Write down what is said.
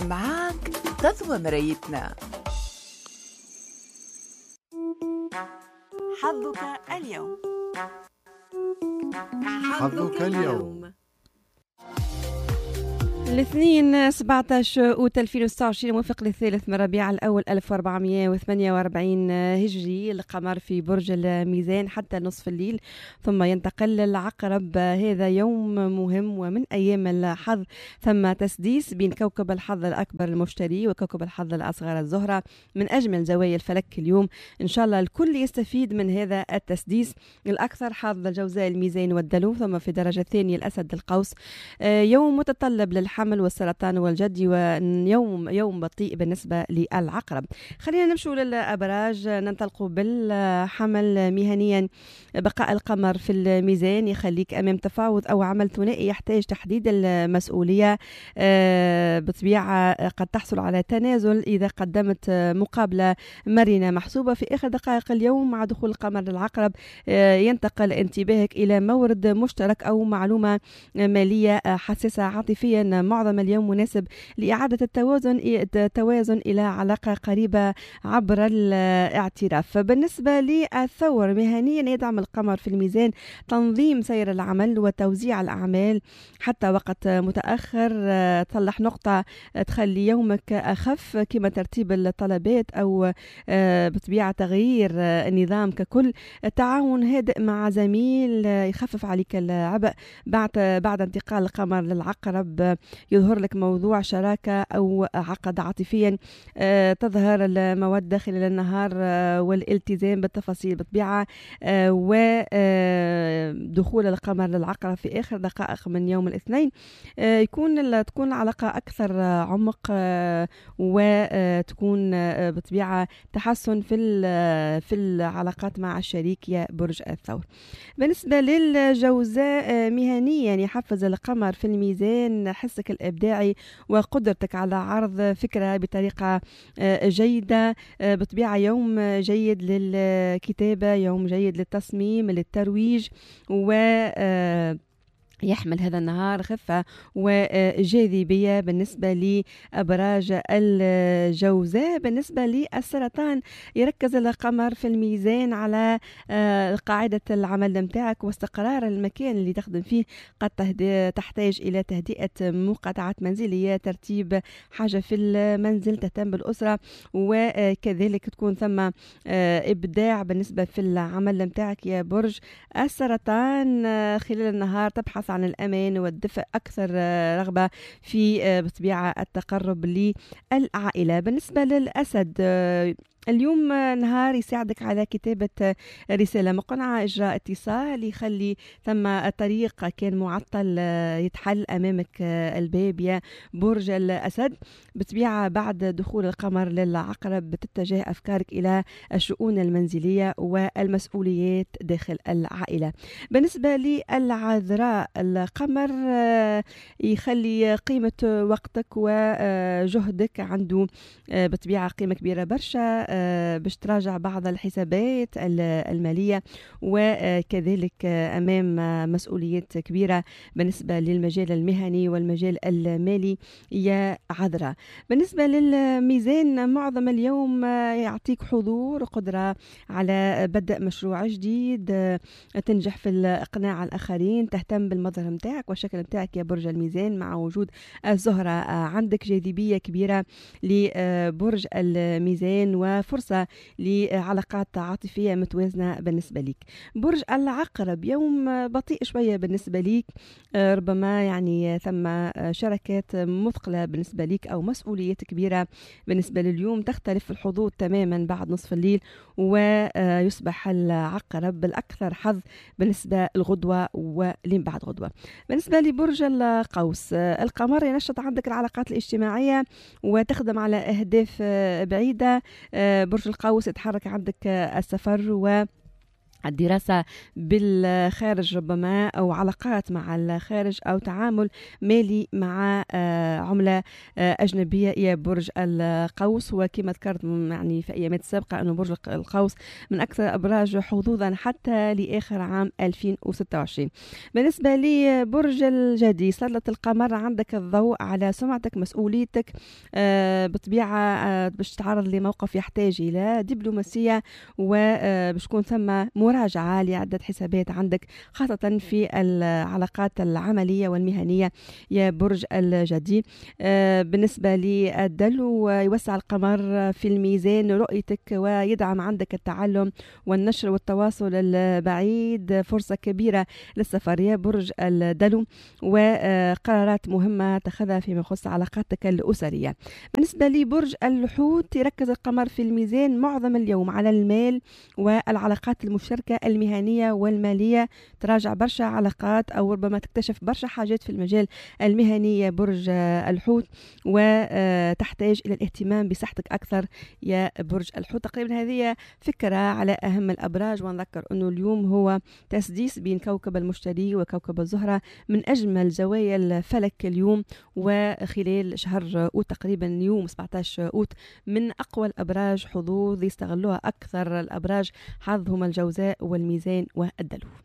معاك غدوة مرايتنا. حظك اليوم. حظك اليوم. الاثنين 17 أوت 2026 موافق للثالث من ربيع الأول 1448 هجري. القمر في برج الميزان حتى نصف الليل ثم ينتقل للعقرب. هذا يوم مهم ومن أيام الحظ. ثم تسديس بين كوكب الحظ الأكبر المشتري وكوكب الحظ الأصغر الزهرة من أجمل زوايا الفلك اليوم. إن شاء الله الكل يستفيد من هذا التسديس. الأكثر حظ الجوزاء الميزان والدلو، ثم في درجة ثانية الأسد القوس. يوم متطلب للحمل والسرطان والجد، ويوم بطيء بالنسبة للعقرب. خلينا نمشوا للأبراج. ننطلقوا بالحمل مهنيا. بقاء القمر في الميزان يخليك أمام تفاوض أو عمل ثنائي يحتاج تحديد المسؤولية. بطبيعة قد تحصل على تنازل إذا قدمت مقابلة مرنة محسوبة. في آخر دقائق اليوم مع دخول القمر للعقرب ينتقل انتباهك إلى مورد مشترك أو معلومة مالية حساسة عاطفيا. معظم اليوم مناسب لإعادة التوازن إلى علاقة قريبة عبر الاعتراف. بالنسبة للثور مهنيا يدعم القمر في الميزان تنظيم سير العمل وتوزيع الأعمال حتى وقت متأخر. تصلح نقطة تخلي يومك أخف كما ترتيب الطلبات أو بطبيعة تغيير النظام ككل. تعاون هادئ مع زميل يخفف عليك العبء. بعد انتقال القمر للعقرب يظهر لك موضوع شراكة أو عقد عاطفيا. تظهر المودة خلال النهار والالتزام بالتفاصيل بطبيعة. ودخول القمر للعقرب في آخر دقائق من يوم الاثنين تكون العلاقة أكثر عمق وتكون بطبيعة تحسن في العلاقات مع الشريك يا برج الثور. بالنسبة للجوزاء مهنيا يحفز القمر في الميزان حسك الإبداعي وقدرتك على عرض فكرة بطريقة جيدة. بطبيعة يوم جيد للكتابة، يوم جيد للتصميم للترويج، و يحمل هذا النهار خفة وجاذبية بالنسبة لأبراج الجوزاء. بالنسبة للسرطان يركز القمر في الميزان على قاعدة العمل متاعك واستقرار المكان اللي تخدم فيه. قد تحتاج إلى تهدئة مقاطعات منزلية، ترتيب حاجة في المنزل، تهتم بالأسرة، وكذلك تكون ثم إبداع بالنسبة في العمل متاعك يا برج السرطان. خلال النهار تبحث عن الأمان والدفء، أكثر رغبة في بطبيعة التقرب للعائلة. بالنسبة للأسد اليوم نهار يساعدك على كتابة رسالة مقنعة، إجراء اتصال يخلي ثم الطريق كان معطل يتحل أمامك الباب يا برج الأسد. بطبيعة بعد دخول القمر للعقرب بتتجه أفكارك إلى الشؤون المنزلية والمسؤوليات داخل العائلة. بالنسبة للعذراء القمر يخلي قيمة وقتك وجهدك عنده بطبيعة قيمة كبيرة برشا باش تراجع بعض الحسابات المالية، وكذلك أمام مسؤوليات كبيرة بالنسبة للمجال المهني والمجال المالي يا عذراء. بالنسبة للميزان معظم اليوم يعطيك حضور، قدرة على بدء مشروع جديد، تنجح في الإقناع الآخرين، تهتم بالمظهر متاعك والشكل متاعك يا برج الميزان. مع وجود الزهرة عندك جاذبية كبيرة لبرج الميزان وفرصة لعلاقات عاطفية متوازنة بالنسبة لك. برج العقرب يوم بطيء شوية بالنسبة لك، ربما يعني ثم شركات مثقلة بالنسبة لك أو مسؤوليات كبيرة بالنسبة لليوم. تختلف الحظوظ تماما بعد نصف الليل ويصبح العقرب بالأكثر حظ بالنسبة الغدوة ولين بعد غدوة. بالنسبة لبرج القوس القمر ينشط عندك العلاقات الاجتماعية وتخدم على أهداف بعيدة. برج القوس يتحرك عندك السفر و الدراسة بالخارج ربما أو علاقات مع الخارج أو تعامل مالي مع عملة أجنبية يا برج القوس. وكما ذكرت يعني في أيامات السابقة أنه برج القوس من أكثر الأبراج حظوظا حتى لآخر عام 2026. بالنسبة لي برج الجدي، سلط القمر عندك الضوء على سمعتك، مسؤوليتك، بطبيعة باش تتعرض لموقف يحتاج إلى دبلوماسية وباش تكون ثم مراجعة لعدة حسابات عندك خاصة في العلاقات العملية والمهنية يا برج الجدي. بالنسبة للدلو، يوسع القمر في الميزان رؤيتك ويدعم عندك التعلم والنشر والتواصل البعيد، فرصة كبيرة للسفر يا برج الدلو وقرارات مهمة تخذها فيما يخص علاقاتك الأسرية. بالنسبة لبرج الحوت، يركز القمر في الميزان معظم اليوم على المال والعلاقات المشتركة المهنية والمالية، تراجع برشا علاقات أو ربما تكتشف برشا حاجات في المجال المهني يا برج الحوت، وتحتاج إلى الاهتمام بصحتك أكثر يا برج الحوت. تقريبا هذه فكرة على أهم الأبراج، ونذكر أنه اليوم هو تسديس بين كوكب المشتري وكوكب الزهرة من أجمل زوايا الفلك اليوم، وخلال شهر أوت تقريبا يوم 17 أوت من أقوى الأبراج حظوظ يستغلوها أكثر الأبراج حظهم الجوزاء والميزان والدلو.